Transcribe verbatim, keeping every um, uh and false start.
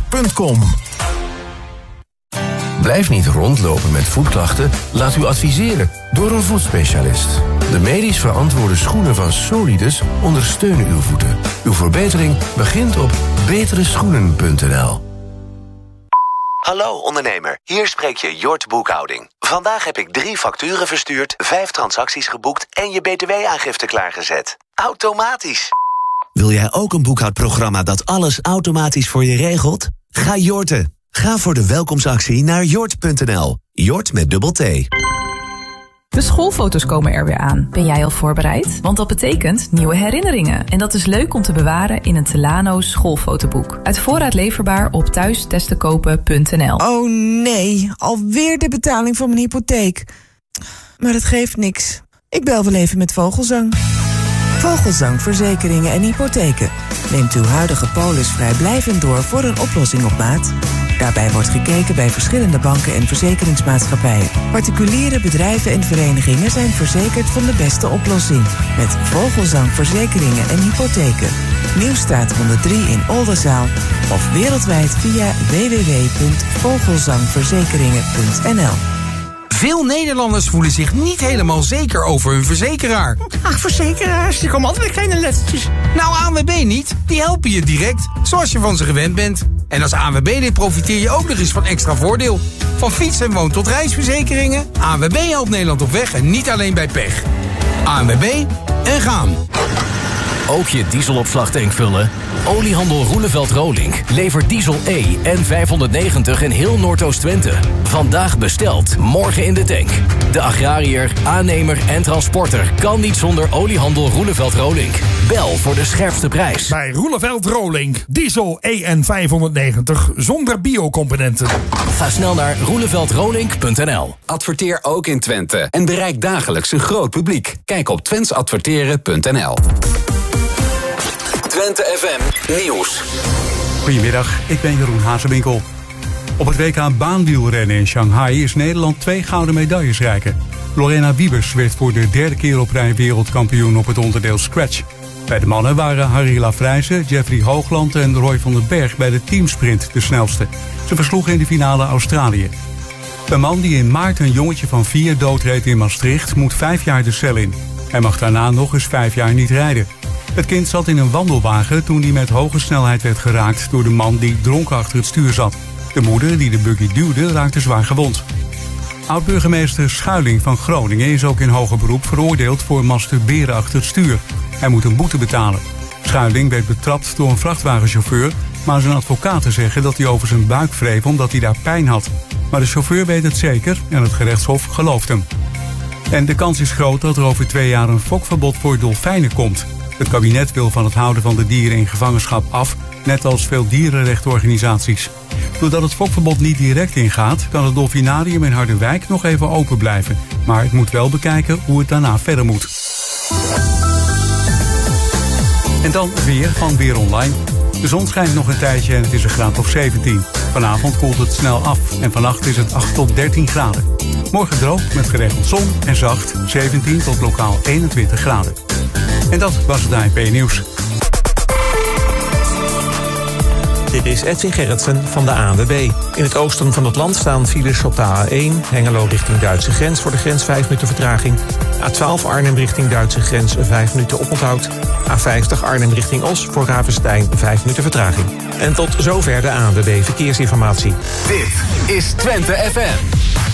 punt com. Blijf niet rondlopen met voetklachten. Laat u adviseren door een voetspecialist. De medisch verantwoorde schoenen van Solidus ondersteunen uw voeten. Uw verbetering begint op betere schoenen punt n l. Hallo ondernemer, hier spreek je Jort Boekhouding. Vandaag heb ik drie facturen verstuurd, vijf transacties geboekt en je B T W-aangifte klaargezet. Automatisch. Wil jij ook een boekhoudprogramma dat alles automatisch voor je regelt? Ga Jorten. Ga voor de welkomstactie naar jort punt n l. Jort met dubbel T. De schoolfoto's komen er weer aan. Ben jij al voorbereid? Want dat betekent nieuwe herinneringen. En dat is leuk om te bewaren in een Telano schoolfotoboek. Uit voorraad leverbaar op thuistestenkopen punt n l. Oh nee, alweer de betaling voor mijn hypotheek. Maar dat geeft niks. Ik bel wel even met Vogelzang. Vogelzang Verzekeringen en Hypotheken. Neemt uw huidige polis vrijblijvend door voor een oplossing op maat. Daarbij wordt gekeken bij verschillende banken en verzekeringsmaatschappijen. Particuliere bedrijven en verenigingen zijn verzekerd van de beste oplossing. Met Vogelzang Verzekeringen en Hypotheken. Nieuwstraat honderddrie in Oldenzaal. Of wereldwijd via w w w punt vogelzangverzekeringen punt n l. Veel Nederlanders voelen zich niet helemaal zeker over hun verzekeraar. Ach, verzekeraars, die komen altijd met kleine lettertjes. Nou, A N W B niet. Die helpen je direct, zoals je van ze gewend bent. En als A N W B-lid profiteer je ook nog eens van extra voordeel. Van fiets- en woon- tot reisverzekeringen. A N W B helpt Nederland op weg en niet alleen bij pech. A N W B en gaan. Ook je dieselopslagtank vullen? Oliehandel Roeleveld Rolink levert diesel E en vijfhonderdnegentig in heel Noordoost-Twente. Vandaag besteld, morgen in de tank. De agrariër, aannemer en transporter kan niet zonder Oliehandel Roeleveld Rolink. Bel voor de scherpste prijs. Bij Roeleveld Rolink. Diesel E N vijfhonderdnegentig zonder biocomponenten. Ga snel naar roeleveld rolink punt n l. Adverteer ook in Twente en bereik dagelijks een groot publiek. Kijk op twents adverteren punt n l. Twente F M Nieuws. Goedemiddag, ik ben Jeroen Hazewinkel. Op het W K baanwielrennen in Shanghai is Nederland twee gouden medailles rijker. Lorena Wiebes werd voor de derde keer op rij wereldkampioen op het onderdeel Scratch. Bij de mannen waren Harry Lafrijze, Jeffrey Hoogland en Roy van den Berg bij de teamsprint de snelste. Ze versloegen in de finale Australië. Een man die in maart een jongetje van vier doodreed in Maastricht moet vijf jaar de cel in. Hij mag daarna nog eens vijf jaar niet rijden. Het kind zat in een wandelwagen toen hij met hoge snelheid werd geraakt door de man die dronken achter het stuur zat. De moeder die de buggy duwde raakte zwaar gewond. Oud-burgemeester Schuiling van Groningen is ook in hoger beroep veroordeeld voor masturberen achter het stuur. Hij moet een boete betalen. Schuiling werd betrapt door een vrachtwagenchauffeur, maar zijn advocaten zeggen dat hij over zijn buik wreef omdat hij daar pijn had. Maar de chauffeur weet het zeker en het gerechtshof gelooft hem. En de kans is groot dat er over twee jaar een fokverbod voor dolfijnen komt. Het kabinet wil van het houden van de dieren in gevangenschap af, net als veel dierenrechtenorganisaties. Doordat het fokverbod niet direct ingaat, kan het dolfinarium in Harderwijk nog even open blijven. Maar het moet wel bekijken hoe het daarna verder moet. En dan weer van Weer Online. De zon schijnt nog een tijdje en het is een graad of zeventien. Vanavond koelt het snel af en vannacht is het acht tot dertien graden. Morgen droog met geregeld zon en zacht, zeventien tot lokaal eenentwintig graden. En dat was het A N P Nieuws. Dit is Edwin Gerritsen van de A N W B. In het oosten van het land staan files op de A één... Hengelo richting Duitse grens voor de grens vijf minuten vertraging. A twaalf Arnhem richting Duitse grens vijf minuten oponthoud. A vijftig Arnhem richting Os voor Ravenstein vijf minuten vertraging. En tot zover de A N W B Verkeersinformatie. Dit is Twente F M.